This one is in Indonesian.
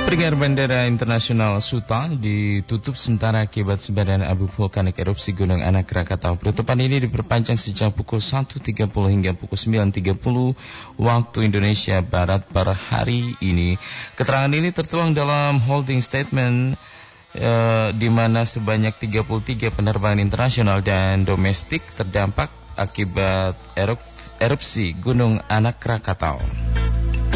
Peringatan Bandara Internasional Suta ditutup sementara akibat sebaran abu vulkanik erupsi Gunung Anak Krakatau. Penutupan ini diperpanjang sejak pukul 1.30 hingga pukul 9.30 waktu Indonesia Barat per hari ini. Keterangan ini tertuang dalam holding statement di mana sebanyak 33 penerbangan internasional dan domestik terdampak akibat erupsi Gunung Anak Krakatau.